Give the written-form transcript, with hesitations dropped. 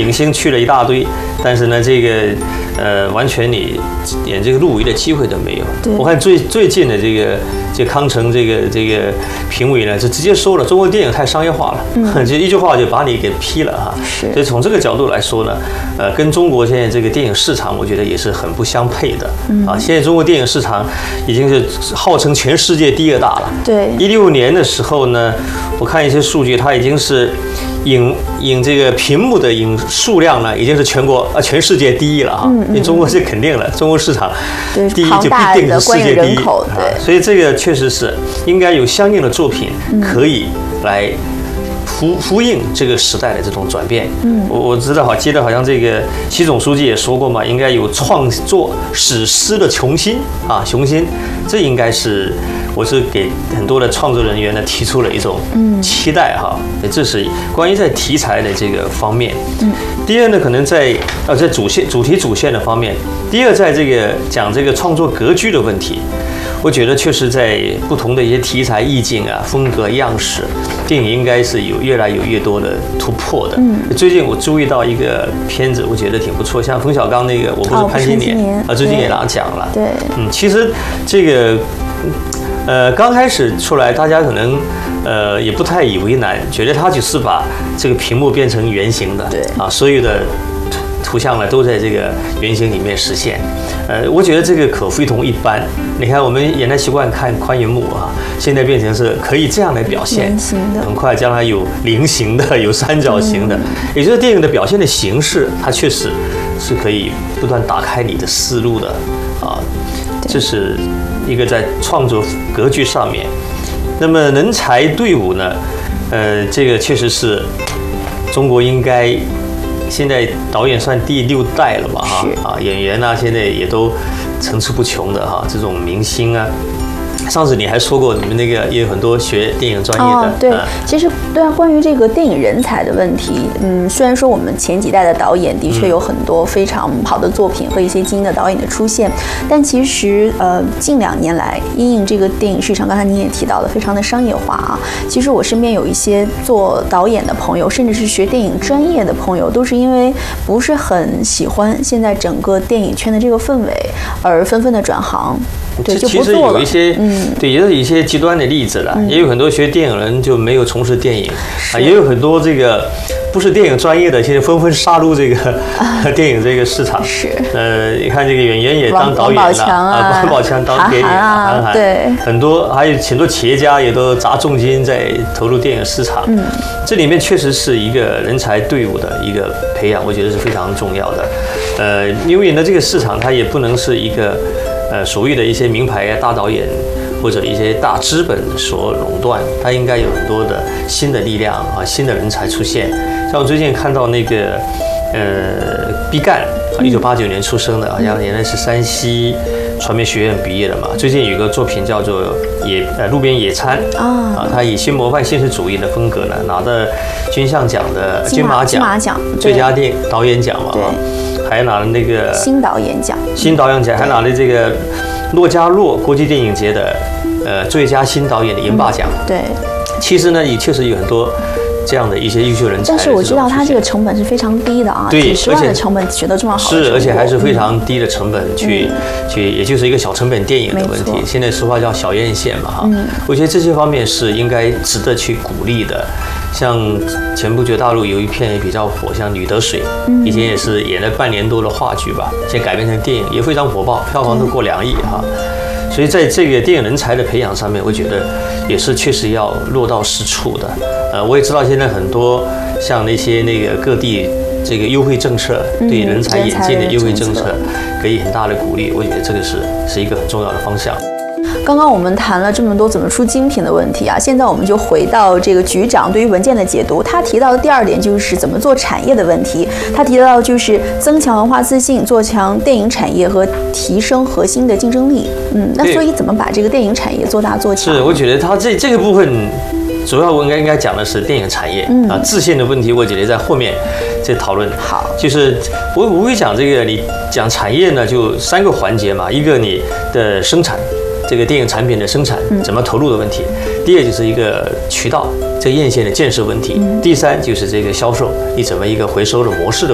影星去了一大堆，但是呢，这个完全你演这个入围的机会都没有。我看最近的这康城这个评委呢，就直接说了，中国电影太商业化了，就一句话就把你给批了哈。所以从这个角度来说呢，跟中国现在这个电影市场，我觉得也是很不相配的。现在中国电影市场已经是号称全世界第2大了。 对 ，16年的时候呢，我看一些数据，它已经是影这个屏幕的影数量呢，已经是全世界第1了啊。因为中国是肯定了，中国市场第1就必定是世界第1。所以这个确实是应该有相应的作品可以来呼应这个时代的这种转变。我知道记得好像这个习总书记也说过嘛，应该有创作史诗的雄心，这应该是我是给很多的创作人员呢提出了一种期待哈。这是关于在题材的这个方面。第二呢，可能在主题主线的方面。第二，在这个讲这个创作格局的问题。我觉得确实在不同的一些题材意境啊、风格样式，电影应该是有越来越多的突破的。最近我注意到一个片子，我觉得挺不错，像冯小刚那个《我不是潘金莲》最近也拿奖了。 对， 其实这个刚开始出来，大家可能也不太以为难，觉得他只是把这个屏幕变成圆形的，对啊，所有的图像呢都在这个圆形里面实现。我觉得这个可非同一般。你看，我们原来习惯看宽银幕啊，现在变成是可以这样来表现，很快将来有菱形的，有三角形的，也就是电影的表现的形式，它确实是可以不断打开你的思路的啊。这是一个在创作格局上面。那么人才队伍呢？这个确实是中国应该。现在导演算第6代了吧哈，演员啊现在也都层出不穷的哈，这种明星啊。上次你还说过，你们那个也有很多学电影专业的。 对，其实对啊，关于这个电影人才的问题，虽然说我们前几代的导演的确有很多非常好的作品和一些精英的导演的出现，但其实近2年来，因应这个电影市场，刚才您也提到了，非常的商业化啊。其实我身边有一些做导演的朋友，甚至是学电影专业的朋友，都是因为不是很喜欢现在整个电影圈的这个氛围，而纷纷的转行。对，就不做了。其实有一些，对，也有一些极端的例子了。也有很多学电影人就没有从事电影啊，也有很多这个不是电影专业的，现在纷纷杀入这个电影这个市场。 是。 你看这个演员也当导演了王宝强当电影，韩寒， 对， 很多还有很多企业家也都砸重金在投入电影市场。这里面确实是一个人才队伍的一个培养，我觉得是非常重要的。因为呢，这个市场它也不能是一个。所谓的一些名牌大导演或者一些大资本所垄断，它应该有很多的新的力量啊，新的人才出现。像我最近看到那个毕赣，1989年出生的，好像原来是山西传媒学院毕业的嘛。最近有个作品叫做路边野餐啊，他以新模范现实主义的风格呢，拿的金像奖的金马奖最佳导演奖嘛。还拿了那个新导演奖， 还拿了这个洛迦诺国际电影节的最佳新导演的银霸奖。 对， 其实呢也确实有很多这样的一些优秀人才。 但是我知道他这个成本是非常低的啊，几10万的成本取得这么好的成果， 是，而且还是非常低的成本去，也就是一个小成本电影的问题。现在俗话叫小院线嘛哈，我觉得这些方面是应该值得去鼓励的。像前不久大陆有一片也比较火，像《女得水》，以前也是演了半年多的话剧吧，现在改编成电影也非常火爆，票房都过2亿哈。所以在这个电影人才的培养上面，我觉得也是确实要落到实处的。我也知道现在很多像那个各地这个优惠政策，对人才引进的优惠政策给予很大的鼓励，我觉得这个是一个很重要的方向。 刚刚我们谈了这么多怎么出精品的问题啊，现在我们就回到这个局长对于文件的解读。他提到的第2点就是怎么做产业的问题。他提到就是增强文化自信，做强电影产业和提升核心的竞争力。那所以怎么把这个电影产业做大做强？ 是，我觉得他这个部分主要我应该讲的是电影产业啊，自信的问题，我觉得在后面再讨论。 好， 就是我会讲这个，你讲产业呢，就3个环节嘛，一个你的生产。这个电影产品的生产怎么投入的问题，第2就是一个渠道这个院线的建设问题，第3就是这个销售你怎么一个回收的模式的